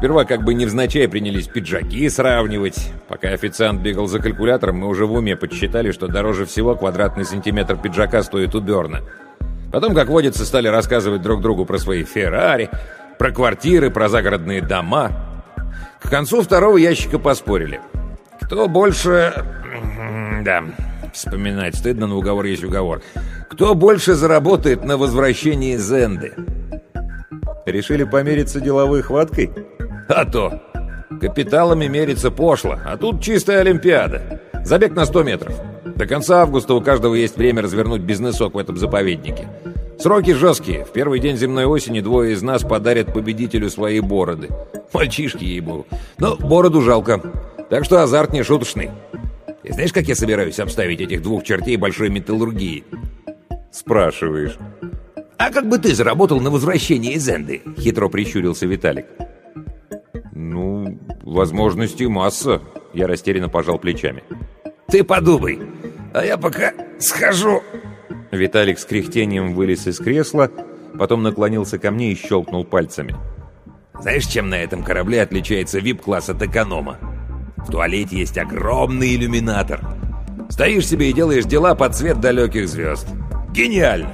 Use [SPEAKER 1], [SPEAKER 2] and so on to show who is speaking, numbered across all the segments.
[SPEAKER 1] Сперва как бы невзначай принялись пиджаки сравнивать. Пока официант бегал за калькулятором, мы уже в уме подсчитали, что дороже всего квадратный сантиметр пиджака стоит у Берна. Потом, как водится, стали рассказывать друг другу про свои Феррари, про квартиры, про загородные дома. К концу второго ящика поспорили. Кто больше... Да, вспоминать стыдно, но уговор есть уговор. Кто больше заработает на возвращении Зенды?
[SPEAKER 2] Решили помериться деловой хваткой?
[SPEAKER 1] А то! Капиталами мериться пошло, а тут чистая олимпиада. Забег на 100 метров. До конца августа у каждого есть время развернуть бизнесок в этом заповеднике. Сроки жесткие. В первый день земной осени двое из нас подарят победителю свои бороды. Мальчишки, ей-богу. Но бороду жалко. Так что азарт не шуточный. И знаешь, как я собираюсь обставить этих двух чертей большой металлургии?
[SPEAKER 2] Спрашиваешь.
[SPEAKER 1] А как бы ты заработал на возвращении Зенды? Хитро прищурился Виталик.
[SPEAKER 2] Ну, возможностей масса. Я растерянно пожал плечами.
[SPEAKER 1] Ты подумай, а я пока схожу.
[SPEAKER 2] Виталик с кряхтением вылез из кресла, потом наклонился ко мне и щелкнул пальцами.
[SPEAKER 1] Знаешь, чем на этом корабле отличается VIP-класс от эконома? В туалете есть огромный иллюминатор. Стоишь себе и делаешь дела под цвет далеких звезд. Гениально!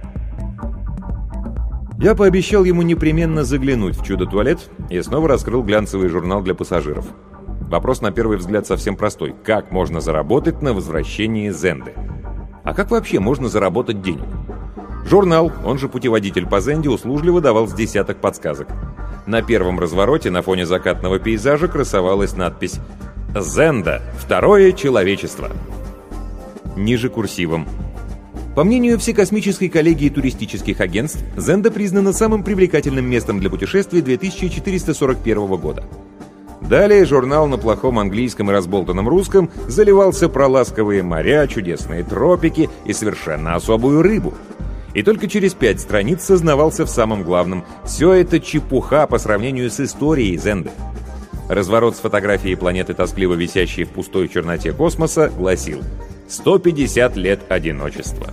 [SPEAKER 2] Я пообещал ему непременно заглянуть в чудо-туалет и снова раскрыл глянцевый журнал для пассажиров. Вопрос на первый взгляд совсем простой. Как можно заработать на возвращении Зенды? А как вообще можно заработать денег? Журнал, он же путеводитель по Зенде, услужливо давал с десяток подсказок. На первом развороте на фоне закатного пейзажа красовалась надпись «Зенда. Второе человечество». Ниже курсивом. По мнению Всекосмической коллегии туристических агентств, Зенда признана самым привлекательным местом для путешествий 2441 года. Далее журнал на плохом английском и разболтанном русском заливался про ласковые моря, чудесные тропики и совершенно особую рыбу. И только через 5 страниц сознавался в самом главном. Все это чепуха по сравнению с историей Зенды. Разворот с фотографией планеты, тоскливо висящей в пустой черноте космоса, гласил: 150 лет одиночества.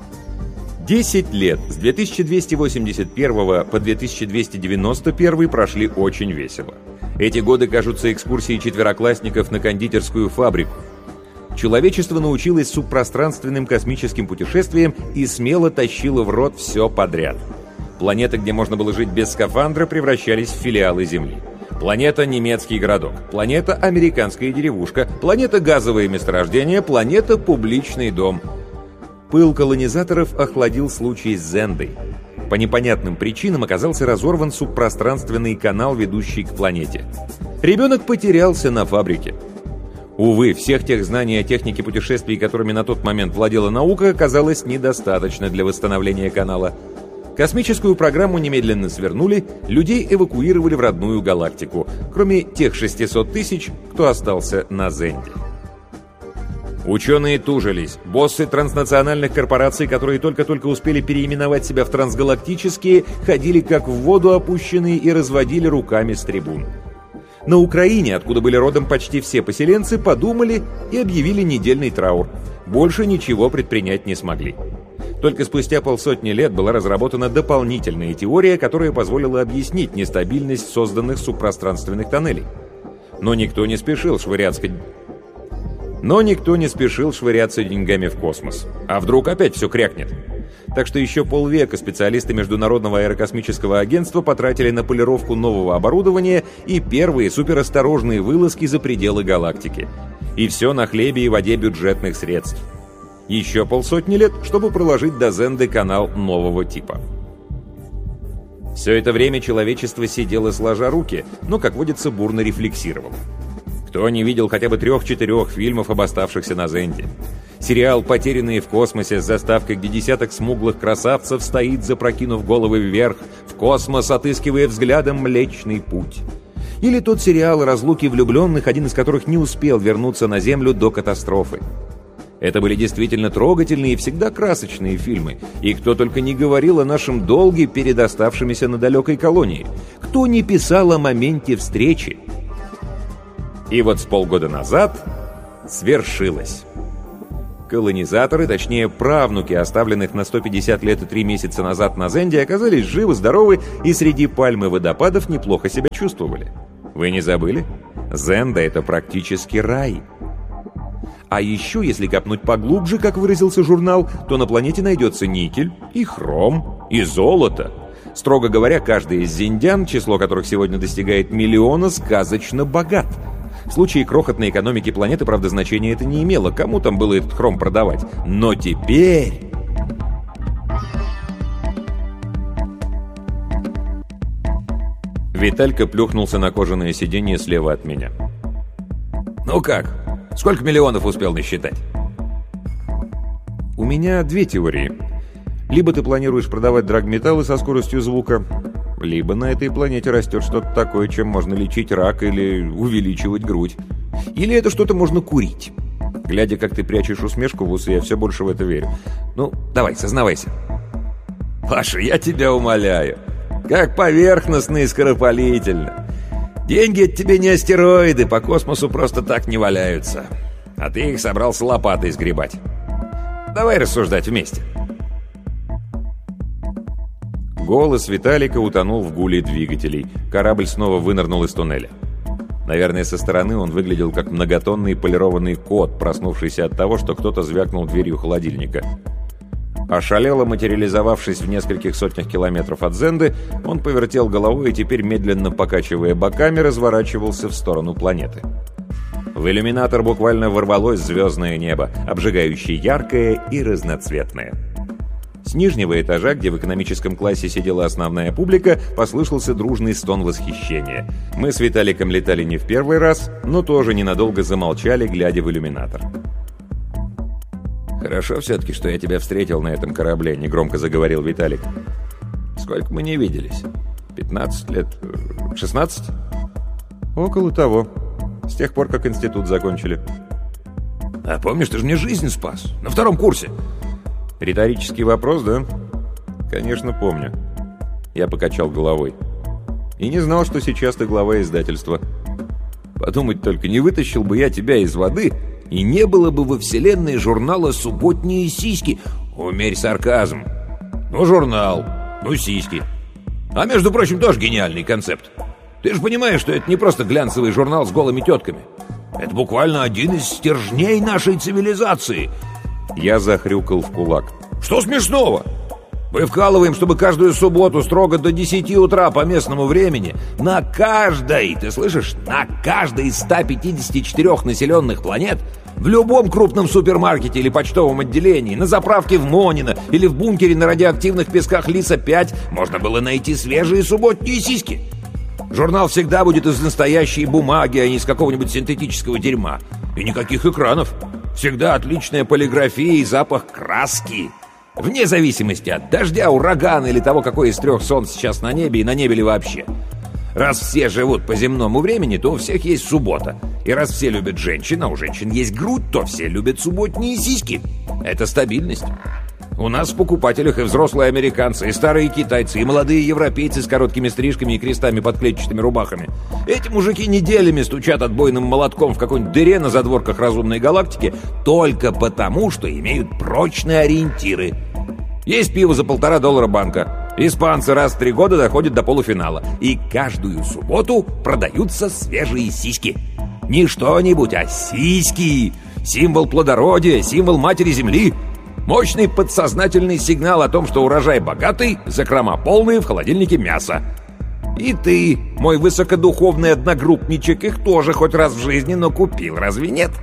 [SPEAKER 2] 10 лет с 2281 по 2291 прошли очень весело. Эти годы кажутся экскурсией четвероклассников на кондитерскую фабрику. Человечество научилось субпространственным космическим путешествиям и смело тащило в рот все подряд. Планеты, где можно было жить без скафандра, превращались в филиалы Земли. Планета — немецкий городок, планета — американская деревушка, планета — газовое месторождение, планета — публичный дом. Пыл колонизаторов охладил случай с Зендой. По непонятным причинам оказался разорван субпространственный канал, ведущий к планете. Ребенок потерялся на фабрике. Увы, всех тех знаний о технике путешествий, которыми на тот момент владела наука, оказалось недостаточно для восстановления канала. Космическую программу немедленно свернули, людей эвакуировали в родную галактику, кроме тех 600 тысяч, кто остался на Зенде. Ученые тужились. Боссы транснациональных корпораций, которые только-только успели переименовать себя в трансгалактические, ходили как в воду опущенные и разводили руками с трибун. На Украине, откуда были родом почти все поселенцы, подумали и объявили недельный траур. Больше ничего предпринять не смогли. Только спустя полсотни лет была разработана дополнительная теория, которая позволила объяснить нестабильность созданных субпространственных тоннелей. Но никто не спешил швыряться деньгами в космос. А вдруг опять все крякнет? Так что еще полвека специалисты Международного аэрокосмического агентства потратили на полировку нового оборудования и первые суперосторожные вылазки за пределы галактики. И все на хлебе и воде бюджетных средств. Еще полсотни лет, чтобы проложить до Зенды канал нового типа. Все это время человечество сидело сложа руки, но, как водится, бурно рефлексировало. Кто не видел хотя бы 3-4 фильмов об оставшихся на Зенде? Сериал «Потерянные в космосе» с заставкой, где десяток смуглых красавцев стоит, запрокинув головы вверх, в космос отыскивая взглядом Млечный Путь. Или тот сериал о разлуке влюбленных, один из которых не успел вернуться на Землю до катастрофы. Это были действительно трогательные и всегда красочные фильмы. И кто только не говорил о нашем долге перед оставшимися на далекой колонии. Кто не писал о моменте встречи. И вот с полгода назад свершилось. Колонизаторы, точнее правнуки, оставленных на 150 лет и 3 месяца назад на Зенде, оказались живы, здоровы и среди пальм и водопадов неплохо себя чувствовали. Вы не забыли? Зенда — это практически рай. А еще, если копнуть поглубже, как выразился журнал, то на планете найдется никель, и хром, и золото. Строго говоря, каждый из зендян, число которых сегодня достигает 1 миллиона, сказочно богат. В случае крохотной экономики планеты, правда, значения это не имело. Кому там было этот хром продавать? Но теперь... Виталька плюхнулся на кожаное сиденье слева от меня.
[SPEAKER 1] «Ну как? Сколько миллионов успел насчитать?»
[SPEAKER 2] У меня 2 теории. Либо ты планируешь продавать драгметаллы со скоростью звука, либо на этой планете растет что-то такое, чем можно лечить рак или увеличивать грудь. Или это что-то можно курить. Глядя, как ты прячешь усмешку в усы, я все больше в это верю. Ну, давай, сознавайся.
[SPEAKER 1] Паша, я тебя умоляю. Как поверхностно и скоропалительно. Деньги — это тебе не астероиды, по космосу просто так не валяются. А ты их собрался лопатой сгребать. Давай рассуждать вместе.
[SPEAKER 2] Голос Виталика утонул в гуле двигателей. Корабль снова вынырнул из туннеля. Наверное, со стороны он выглядел как многотонный полированный кот, проснувшийся от того, что кто-то звякнул дверью холодильника. Ошалело материализовавшись в нескольких сотнях километров от Зенды, он повертел головой и теперь, медленно покачивая боками, разворачивался в сторону планеты. В иллюминатор буквально ворвалось звездное небо, обжигающе яркое и разноцветное. С нижнего этажа, где в экономическом классе сидела основная публика, послышался дружный стон восхищения. Мы с Виталиком летали не в первый раз, но тоже ненадолго замолчали, глядя в иллюминатор.
[SPEAKER 1] «Хорошо все-таки, что я тебя встретил на этом корабле», — негромко заговорил Виталик. «Сколько мы не виделись? 15 лет? 16?»
[SPEAKER 2] «Около того. С тех пор, как институт закончили».
[SPEAKER 1] «А помнишь, ты же мне жизнь спас. На 2-м курсе».
[SPEAKER 2] «Риторический вопрос, да?» «Конечно, помню». Я покачал головой. «И не знал, что сейчас ты глава издательства».
[SPEAKER 1] «Подумать только, не вытащил бы я тебя из воды, и не было бы во вселенной журнала «Субботние сиськи». Умерь сарказм. Ну, журнал, ну, сиськи. А между прочим, тоже гениальный концепт. Ты же понимаешь, что это не просто глянцевый журнал с голыми тетками. Это буквально один из стержней нашей цивилизации».
[SPEAKER 2] Я захрюкал в кулак.
[SPEAKER 1] «Что смешного? Мы вкалываем, чтобы каждую субботу строго до 10 утра по местному времени на каждой, ты слышишь, на каждой из 154 населенных планет, в любом крупном супермаркете или почтовом отделении, на заправке в Монино или в бункере на радиоактивных песках Лиса-5 можно было найти свежие субботние сиськи. Журнал всегда будет из настоящей бумаги, а не из какого-нибудь синтетического дерьма. И никаких экранов. Всегда отличная полиграфия и запах краски. Вне зависимости от дождя, урагана или того, какое из 3 солнц сейчас на небе и на небе ли вообще. Раз все живут по земному времени, то у всех есть суббота. И раз все любят женщин, а у женщин есть грудь, то все любят субботние сиськи. Это стабильность. У нас в покупателях и взрослые американцы, и старые китайцы, и молодые европейцы с короткими стрижками и крестами под клетчатыми рубахами. Эти мужики неделями стучат отбойным молотком в какой-нибудь дыре на задворках разумной галактики только потому, что имеют прочные ориентиры. Есть пиво за $1,5 банка. Испанцы раз в 3 года доходят до полуфинала. И каждую субботу продаются свежие сиськи. Не что-нибудь, а сиськи. Символ плодородия, символ матери земли. Мощный подсознательный сигнал о том, что урожай богатый, закрома полные, в холодильнике мясо. И ты, мой высокодуховный одногруппничек, их тоже хоть раз в жизни, но купил, разве нет?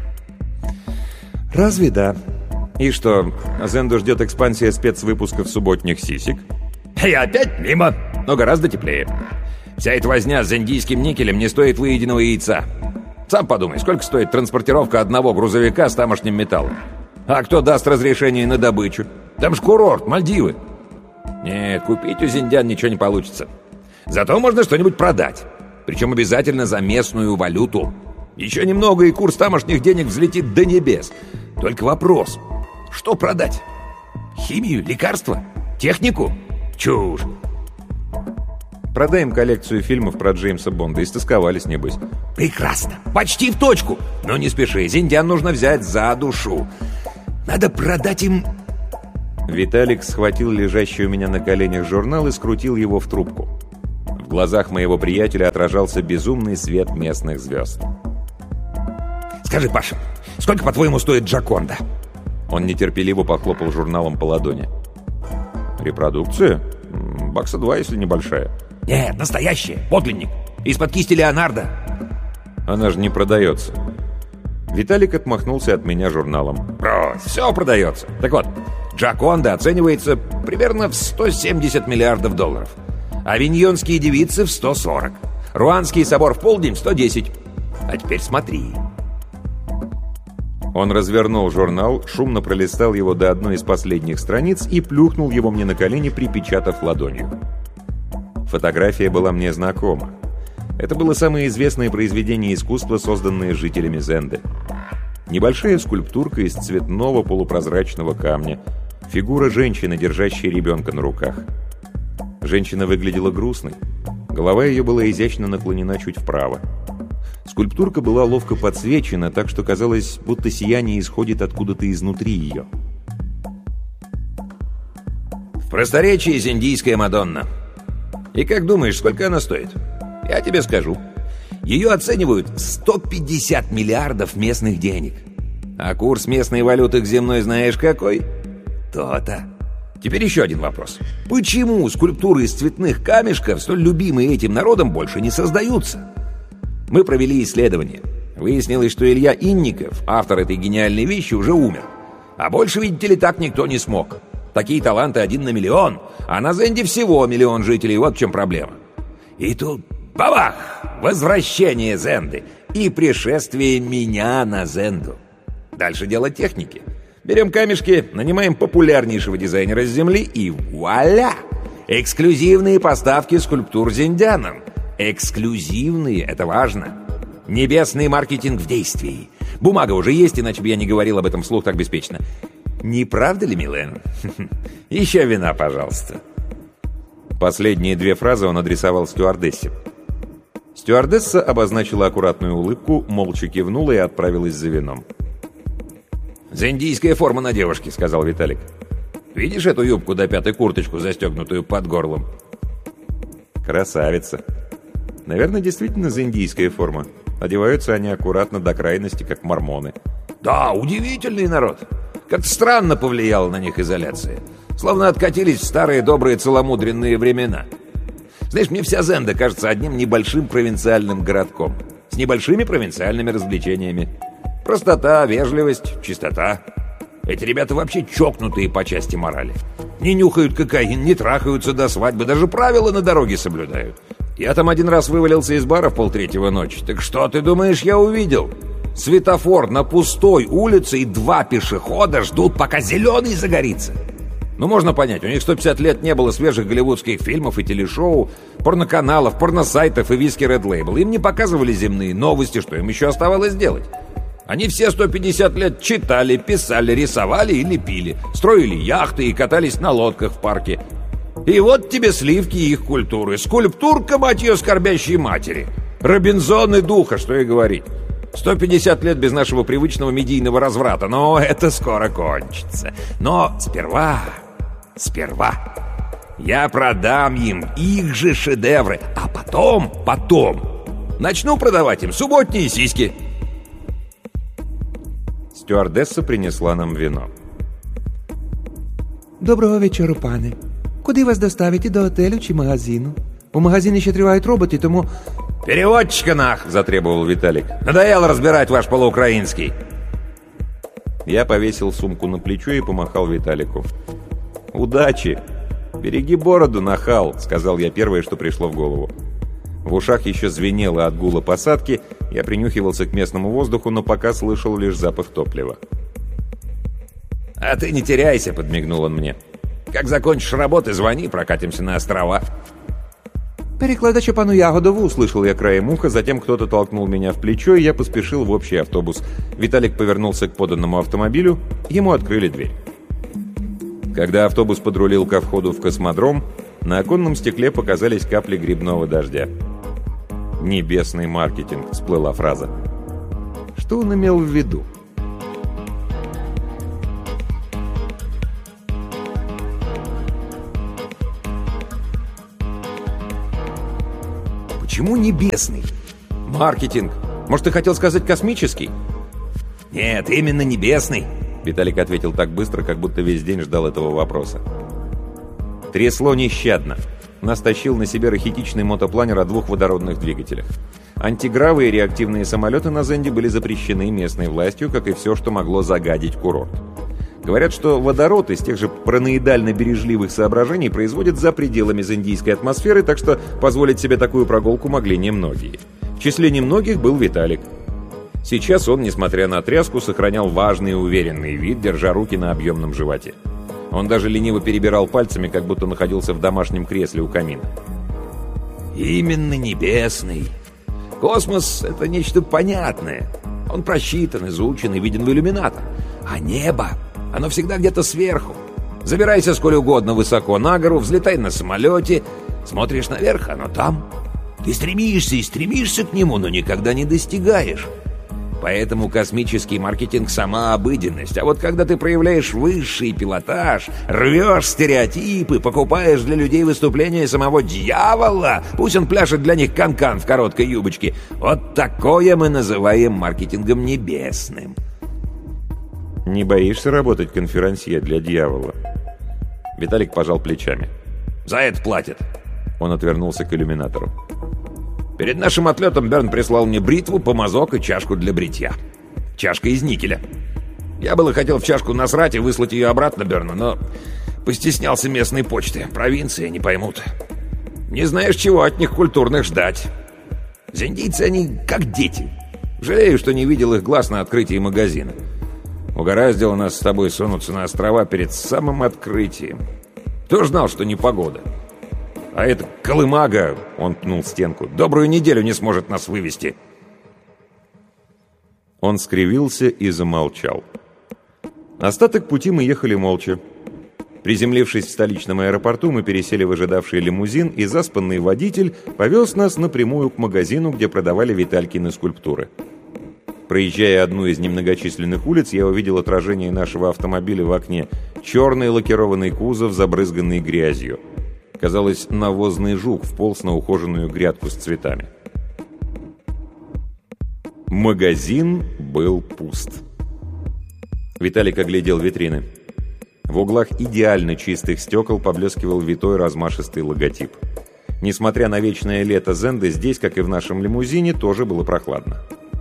[SPEAKER 2] Разве да? И что, Зенду ждет экспансия спецвыпусков субботних сисек?
[SPEAKER 1] И опять мимо, но гораздо теплее. Вся эта возня с зендийским никелем не стоит выеденного яйца. Сам подумай, сколько стоит транспортировка одного грузовика с тамошним металлом? А кто даст разрешение на добычу? Там ж курорт, Мальдивы. Нет, купить у зендян ничего не получится. Зато можно что-нибудь продать. Причем обязательно за местную валюту. Еще немного, и курс тамошних денег взлетит до небес. Только вопрос, что продать? Химию, лекарства, технику? Чушь.
[SPEAKER 2] Продаем коллекцию фильмов про Джеймса Бонда. Истосковались, небось.
[SPEAKER 1] Прекрасно. Почти в точку. Но не спеши, зендян нужно взять за душу.
[SPEAKER 3] Надо продать им...»
[SPEAKER 2] Виталик схватил лежащий у меня на коленях журнал и скрутил его в трубку. В глазах моего приятеля отражался безумный свет местных звезд.
[SPEAKER 3] «Скажи, Паша, сколько, по-твоему, стоит Джоконда?»
[SPEAKER 2] Он нетерпеливо похлопал журналом по ладони. «Репродукция? Бакса 2, если небольшая».
[SPEAKER 3] «Нет, настоящая, подлинник, из-под кисти Леонардо».
[SPEAKER 2] «Она же не продается». Виталик отмахнулся от меня журналом.
[SPEAKER 3] «Брось, все продается. Так вот, Джоконда оценивается примерно в 170 миллиардов долларов. Авиньонские девицы в 140. Руанский собор в полдень в 110. А теперь смотри».
[SPEAKER 2] Он развернул журнал, шумно пролистал его до одной из последних страниц и плюхнул его мне на колени, припечатав ладонью. Фотография была мне знакома. Это было самое известное произведение искусства, созданное жителями Зенды. Небольшая скульптурка из цветного полупрозрачного камня. Фигура женщины, держащей ребенка на руках. Женщина выглядела грустной. Голова ее была изящно наклонена чуть вправо. Скульптурка была ловко подсвечена, так что казалось, будто сияние исходит откуда-то изнутри ее.
[SPEAKER 3] В просторечии зендийская Мадонна. И как думаешь, сколько она стоит? Я тебе скажу. Ее оценивают в 150 миллиардов местных денег. А курс местной валюты к земной знаешь какой? То-то. Теперь еще один вопрос. Почему скульптуры из цветных камешков, столь любимые этим народом, больше не создаются? Мы провели исследование. Выяснилось, что Илья Инников, автор этой гениальной вещи, уже умер. А больше, видите ли, так никто не смог. Такие таланты 1 на миллион, а на Зенде всего 1 миллион жителей. Вот в чем проблема. И тут бабах! Возвращение Зенды и пришествие меня на Зенду. Дальше дело техники. Берем камешки, нанимаем популярнейшего дизайнера с земли и вуаля! Эксклюзивные поставки скульптур зендянам. Эксклюзивные, это важно. Небесный маркетинг в действии. Бумага уже есть, иначе бы я не говорил об этом вслух так беспечно. Не правда ли, Милен? Еще вина, пожалуйста.
[SPEAKER 2] Последние 2 фразы он адресовал стюардессе. Стюардесса обозначила аккуратную улыбку, молча кивнула и отправилась за вином.
[SPEAKER 3] «Зендийская форма на девушке», — сказал Виталик. «Видишь эту юбку до пятой, курточку, застегнутую под горлом?»
[SPEAKER 2] «Красавица. Наверное, действительно зендийская форма. Одеваются они аккуратно до крайности, как мормоны».
[SPEAKER 3] «Да, удивительный народ. Как странно повлияла на них изоляция. Словно откатились в старые добрые целомудренные времена. Знаешь, мне вся Зенда кажется одним небольшим провинциальным городком. С небольшими провинциальными развлечениями. Простота, вежливость, чистота. Эти ребята вообще чокнутые по части морали. Не нюхают кокаин, не трахаются до свадьбы, даже правила на дороге соблюдают. Я там один раз вывалился из бара в 2:30 ночи. Так что ты думаешь, я увидел? Светофор на пустой улице и 2 пешехода ждут, пока зеленый загорится. Ну, можно понять, у них 150 лет не было свежих голливудских фильмов и телешоу, порноканалов, порносайтов и виски Red Label. Им не показывали земные новости, что им еще оставалось делать. Они все 150 лет читали, писали, рисовали и лепили, строили яхты и катались на лодках в парке. И вот тебе сливки их культуры. Скульптурка, мать ее, скорбящей матери. Робинзоны духа, что и говорить. 150 лет без нашего привычного медийного разврата, но это скоро кончится. Но сперва я продам им их же шедевры, а потом начну продавать им субботние сиськи.
[SPEAKER 2] Стюардесса принесла нам вино.
[SPEAKER 4] Доброго вечора, пане. Куди вас доставити, до отелю чи магазину? У магазині ще тривають роботи, тому...
[SPEAKER 3] «Переводчика нах!» – затребовал Виталик. «Надоело разбирать ваш полуукраинский!»
[SPEAKER 2] Я повесил сумку на плечо и помахал Виталику. «Удачи! Береги бороду, нахал!» – сказал я первое, что пришло в голову. В ушах еще звенело от гула посадки, я принюхивался к местному воздуху, но пока слышал лишь запах топлива.
[SPEAKER 3] «А ты не теряйся!» – подмигнул он мне. «Как закончишь работы, звони, прокатимся на острова!»
[SPEAKER 4] Перекладачу пану Ягодову,
[SPEAKER 2] услышал я краем уха, затем кто-то толкнул меня в плечо, и я поспешил в общий автобус. Виталик повернулся к поданному автомобилю, ему открыли дверь. Когда автобус подрулил ко входу в космодром, на оконном стекле показались капли грибного дождя. «Небесный маркетинг», — всплыла фраза. Что он имел в виду?
[SPEAKER 3] Почему небесный?
[SPEAKER 2] Маркетинг. Может, ты хотел сказать космический?
[SPEAKER 3] Нет, именно небесный.
[SPEAKER 2] Виталик ответил так быстро, как будто весь день ждал этого вопроса. Трясло нещадно. Нас тащил на себе рахитичный мотопланер о 2 водородных двигателях. Антигравы и реактивные самолеты на Зенде были запрещены местной властью, как и все, что могло загадить курорт. Говорят, что водород из тех же параноидально-бережливых соображений производят за пределами зендийской атмосферы, так что позволить себе такую прогулку могли немногие. В числе немногих был Виталик. Сейчас он, несмотря на тряску, сохранял важный и уверенный вид, держа руки на объемном животе. Он даже лениво перебирал пальцами, как будто находился в домашнем кресле у камина.
[SPEAKER 3] Именно небесный. Космос — это нечто понятное. Он просчитан, изучен и виден в иллюминатор. А небо, оно всегда где-то сверху. Забирайся сколь угодно высоко на гору, взлетай на самолете, смотришь наверх, оно там. Ты стремишься и стремишься к нему, но никогда не достигаешь. Поэтому космический маркетинг — сама обыденность. А вот когда ты проявляешь высший пилотаж, рвешь стереотипы, покупаешь для людей выступления самого дьявола, пусть он пляшет для них канкан в короткой юбочке, вот такое мы называем маркетингом небесным.
[SPEAKER 2] Не боишься работать конферансье для дьявола? Виталик пожал плечами.
[SPEAKER 3] За это платят.
[SPEAKER 2] Он отвернулся к иллюминатору.
[SPEAKER 3] Перед нашим отлетом Берн прислал мне бритву, помазок и чашку для бритья. Чашка из никеля. Я было хотел в чашку насрать и выслать ее обратно Берну, но постеснялся местной почты. Провинции не поймут. Не знаешь, чего от них культурных ждать. Зендийцы, они как дети. Жалею, что не видел их глаз на открытии магазина. Угораздило нас с тобой сунуться на острова перед самым открытием. Кто ж знал, что непогода? А эта колымага, он пнул стенку, добрую неделю не сможет нас вывести.
[SPEAKER 2] Он скривился и замолчал. Остаток пути мы ехали молча. Приземлившись в столичном аэропорту, мы пересели в ожидавший лимузин, и заспанный водитель повез нас напрямую к магазину, где продавали Виталькины скульптуры. Проезжая одну из немногочисленных улиц, я увидел отражение нашего автомобиля в окне. Черный лакированный кузов, забрызганный грязью. Казалось, навозный жук вполз на ухоженную грядку с цветами. Магазин был пуст. Виталик оглядел витрины. В углах идеально чистых стекол поблескивал витой размашистый логотип. Несмотря на вечное лето Зенды, здесь, как и в нашем лимузине, тоже было прохладно.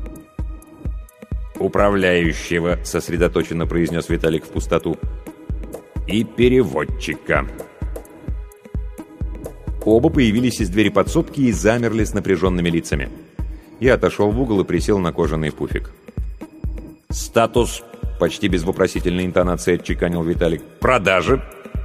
[SPEAKER 2] «Управляющего», — сосредоточенно произнес Виталик в пустоту, — «и переводчика». Оба появились из двери подсобки и замерли с напряженными лицами. Я отошел в угол и присел на кожаный пуфик. «Статус», — почти без вопросительной интонации отчеканил Виталик, — «продажи».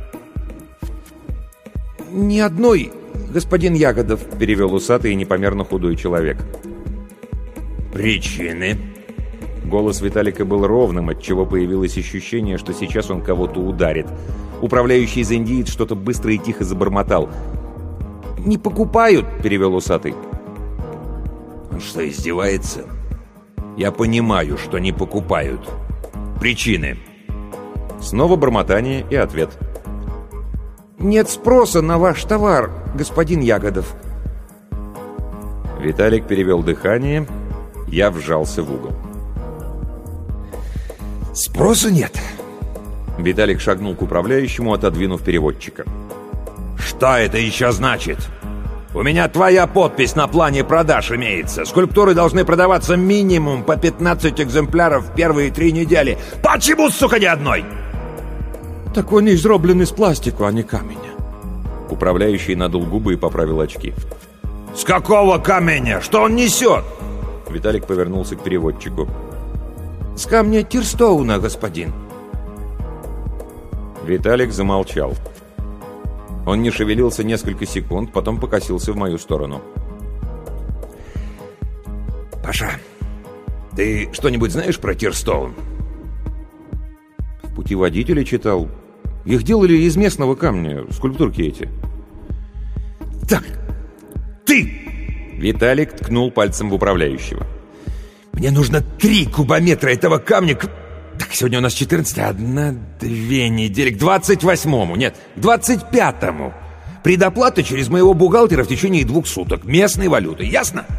[SPEAKER 3] «Ни одной, господин Ягодов»,
[SPEAKER 2] — перевел усатый и непомерно худой человек.
[SPEAKER 3] «Причины?»
[SPEAKER 2] Голос Виталика был ровным, отчего появилось ощущение, что сейчас он кого-то ударит. Управляющий зендиец что-то быстро и тихо забормотал. «Не покупают», — перевел усатый.
[SPEAKER 3] «Он что, издевается? Я понимаю, что не покупают. Причины?»
[SPEAKER 2] Снова бормотание и ответ.
[SPEAKER 4] «Нет спроса на ваш товар, господин Ягодов».
[SPEAKER 2] Виталик перевел дыхание, я вжался в угол.
[SPEAKER 3] «Спроса нет».
[SPEAKER 2] Виталик шагнул к управляющему, отодвинув переводчика.
[SPEAKER 3] «Что это еще значит? У меня твоя подпись на плане продаж имеется. Скульптуры должны продаваться минимум по 15 экземпляров в первые 3 недели. Почему, сука, ни одной?»
[SPEAKER 4] «Так он изроблен из пластика, а не камня».
[SPEAKER 2] Управляющий надул губы и поправил очки.
[SPEAKER 3] «С какого камня? Что он несет?»
[SPEAKER 2] Виталик повернулся к переводчику.
[SPEAKER 4] «С камня Тирстоуна, господин».
[SPEAKER 2] Виталик замолчал. Он не шевелился несколько секунд, потом покосился в мою сторону.
[SPEAKER 3] «Паша, ты что-нибудь знаешь про Тирстоун?»
[SPEAKER 2] В путеводителе читал. Их делали из местного камня, скульптурки эти.
[SPEAKER 3] «Так, ты!»
[SPEAKER 2] Виталик ткнул пальцем в управляющего.
[SPEAKER 3] «Мне нужно 3 кубометра этого камня к... Так, сегодня у нас 14, 1-2 недели. К 28-му, нет, к 25-му. Предоплата через моего бухгалтера в течение 2 суток. Местной валюты. Ясно?